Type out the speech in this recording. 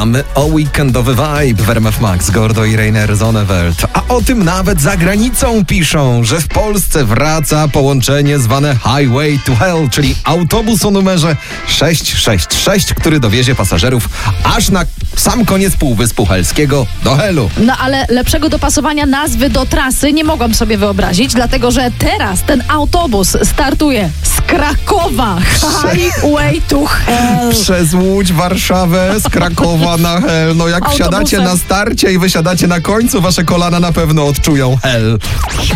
Mamy o weekendowy vibe w RMF Max, Gordo i Rainer Zonneveld. A o tym nawet za granicą piszą, że w Polsce wraca połączenie zwane Highway to Hell, czyli autobus o numerze 666, który dowiezie pasażerów aż na sam koniec Półwyspu Helskiego do Helu. No ale lepszego dopasowania nazwy do trasy nie mogłam sobie wyobrazić, dlatego że teraz ten autobus startuje z Krakowa. Highway to Hell. Przez Łódź, Warszawę, z Krakowa na Hel. No jak Autobusem. wsiadacie na starcie i wysiadacie na końcu, wasze kolana na pewno odczują Hel.